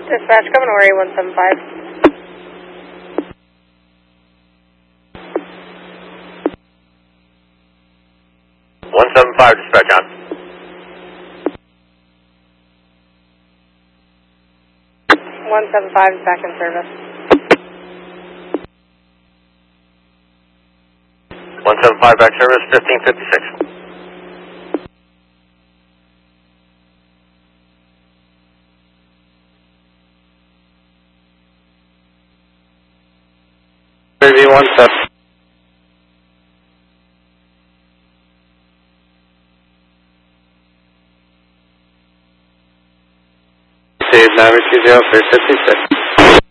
Dispatch, coming over 175. 175, dispatch on. 175 is back in service. 175 back service, 1556. V17. Save 920 for 56.